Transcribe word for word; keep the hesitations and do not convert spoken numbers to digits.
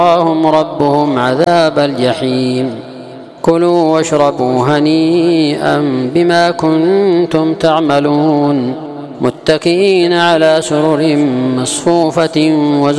ووقاهم ربهم عذاب الجحيم كلوا واشربوا هنيئا بما كنتم تعملون متكئين على سرر مصفوفة